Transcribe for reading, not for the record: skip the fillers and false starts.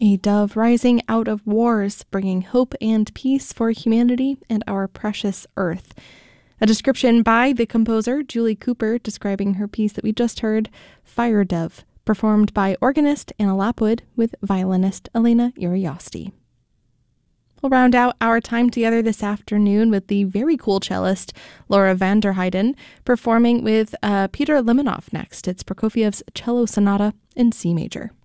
A dove rising out of wars, bringing hope and peace for humanity and our precious earth. A description by the composer, Julie Cooper, describing her piece that we just heard, Fire Dove, performed by organist Anna Lapwood with violinist Elena Uriosty. We'll round out our time together this afternoon with the very cool cellist Laura van der Heijden performing with Peter Limonov next. It's Prokofiev's Cello Sonata in C major.